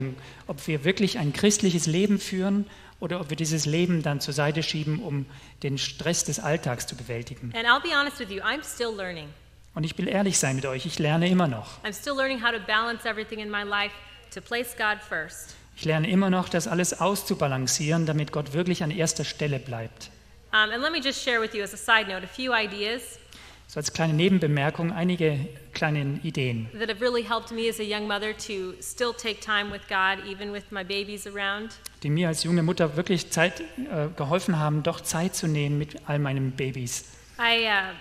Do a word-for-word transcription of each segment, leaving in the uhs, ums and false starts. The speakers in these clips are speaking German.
ob wir wirklich ein christliches Leben führen oder ob wir dieses Leben dann zur Seite schieben, um den Stress des Alltags zu bewältigen. And I'll be honest with you, I'm still learning. Und ich will ehrlich sein mit euch, ich lerne immer noch. I'm still learning how to balance everything in my life to place God first. Ich lerne immer noch, das alles auszubalancieren, damit Gott wirklich an erster Stelle bleibt. Um, and let me just share with you as a side note a few ideas So als kleine Nebenbemerkung einige kleine Ideen, that have really helped me as a young mother to still take time with God even with my babies around. die mir als junge Mutter wirklich Zeit äh, geholfen haben, doch Zeit zu nehmen mit all meinen Babys. I uh,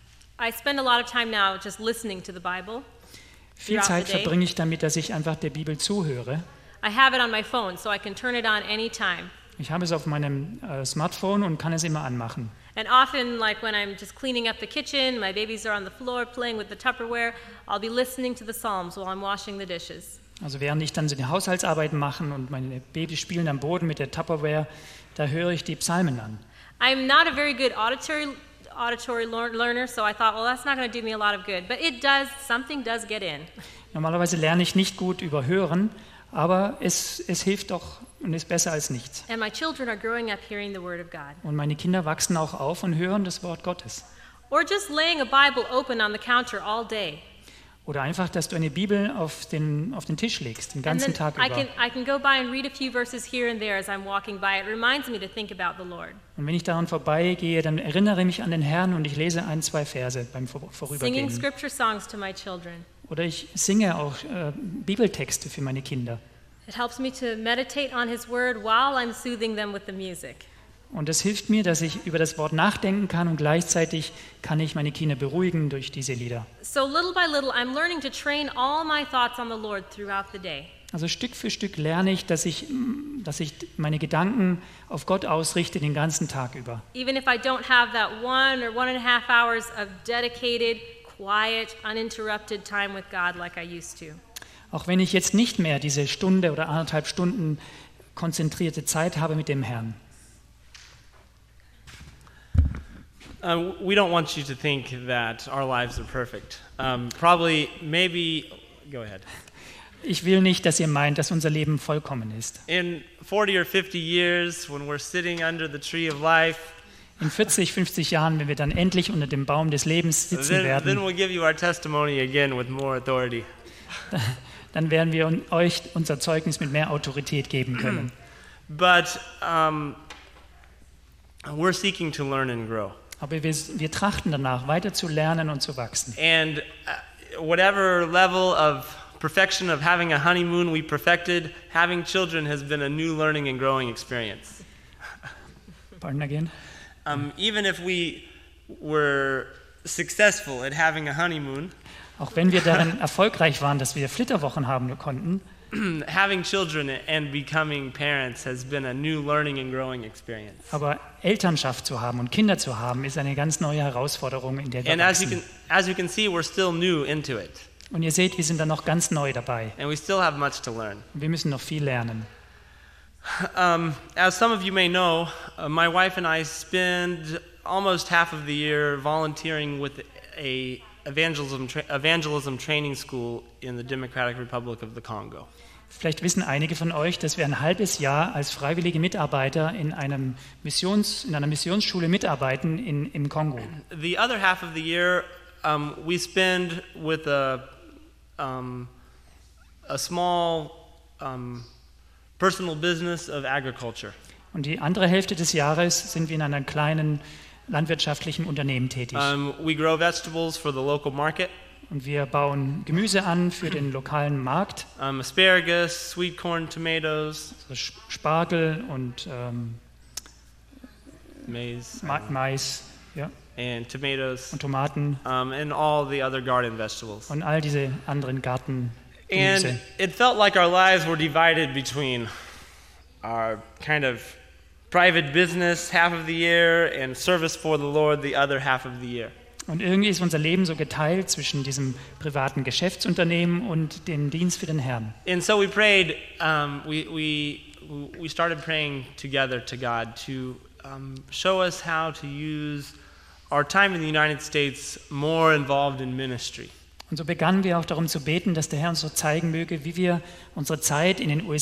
I spend a lot of time now just listening to the Bible. Viel throughout Zeit the day. verbringe ich damit, dass ich einfach der Bibel zuhöre. I have it on my phone so I can turn it on anytime. Ich habe es auf meinem äh, Smartphone und kann es immer anmachen. And often, like when I'm just cleaning up the kitchen, my babies are on the floor playing with the Tupperware, I'll be listening to the Psalms while I'm washing the dishes. Also während ich dann so die Haushaltsarbeiten mache und meine Babys spielen am Boden mit der Tupperware, da höre ich die Psalmen an. I'm not a very good auditory auditory lear- learner, so I thought, well, that's not going to do me a lot of good. But it does, something does get in. Normalerweise lerne ich nicht gut über Hören, aber es, es hilft doch und ist besser als nichts. And my children are growing up hearing the Word of God. Und meine Kinder wachsen auch auf und hören das Wort Gottes. Or just laying a Bible open on the counter all day. Oder einfach, dass du eine Bibel auf den, auf den Tisch legst, den And ganzen then Tag I über. can, I can go by and read a few verses here and there as I'm walking by. It reminds me to think about the Lord. Und wenn ich daran vorbeigehe, dann erinnere ich mich an den Herrn und ich lese ein, zwei Verse beim Vor- Singing Vorübergehen. scripture songs to my children. Oder ich singe auch äh, Bibeltexte für meine Kinder. It helps me to meditate on His Word while I'm soothing them with the music. Und das hilft mir, dass ich über das Wort nachdenken kann und gleichzeitig kann ich meine Kinder beruhigen durch diese Lieder. So little by little, I'm learning to train all my thoughts on the Lord throughout the day. Also Stück für Stück lerne ich, dass ich, dass ich meine Gedanken auf Gott ausrichte den ganzen Tag über. Even if I don't have that one or one and a half hours of dedicated, quiet, uninterrupted time with God like I used to. Auch wenn ich jetzt nicht mehr diese Stunde oder anderthalb Stunden konzentrierte Zeit habe mit dem Herrn. Uh, we don't want you to think that our lives are perfect. Um, probably, maybe, go ahead. Ich will nicht, dass ihr meint, dass unser Leben vollkommen ist. In forty or fifty years, when we're sitting under the tree of life, In vierzig, fünfzig Jahren, wenn wir dann endlich unter dem Baum des Lebens sitzen then, then werden, we'll give you our testimony again with more authority. dann werden wir un- euch unser Zeugnis mit mehr Autorität geben können. But um, we're seeking to learn and grow. Aber wir, wir trachten danach, weiter zu lernen und zu wachsen. And uh, whatever level of perfection of having a honeymoon we perfected, having children has been a new learning and growing experience. Pardon again? Um, even if we were successful at having a honeymoon, Auch wenn wir darin erfolgreich waren, dass wir Flitterwochen haben konnten, having children and becoming parents has been a new learning and growing experience. aber Elternschaft zu haben und Kinder zu haben, ist eine ganz neue Herausforderung, in der wir And as you wachsen. can as you can see, we're still new into it, Und ihr seht, wir sind da noch ganz neu dabei. and we still have much to learn. Und wir müssen noch viel lernen. Um, as some of you may know, uh, my wife and I spend almost half of the year volunteering with a evangelism tra- evangelism training school in the Democratic Republic of the Congo. Vielleicht wissen einige von euch, dass wir ein halbes Jahr als freiwillige Mitarbeiter in, einem Missions, in einer Missionsschule mitarbeiten in, im Kongo. The other half of the year, um, we spend with a um, a small um, personal business of agriculture. Und die andere Hälfte des Jahres sind wir in einem kleinen landwirtschaftlichen Unternehmen tätig. Um, we grow vegetables for the local market, Und wir bauen Gemüse an für den lokalen Markt, um, asparagus, sweet corn, tomatoes, also Sch- Spargel und ähm, maize, Ma- Mais, ja, and tomatoes, und Tomaten um, and all the other garden vegetables. und all diese anderen Gartengemüse. And it felt like our lives were divided between our kind of private business half of the year and service for the Lord the other half of the year. Und irgendwie ist unser Leben so geteilt zwischen diesem privaten Geschäftsunternehmen und dem Dienst für den Herrn. And so we prayed, um, we, we, we started praying together to God to um, show us how to use our time in the United States more involved in ministry. Und so begannen wir auch darum zu beten, dass der Herr uns so zeigen möge, wie wir unsere Zeit in den U S A